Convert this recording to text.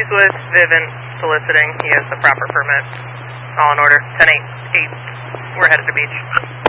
He's with Vivint Soliciting. He has the proper permit. All in order. 10-8. We're headed to beach.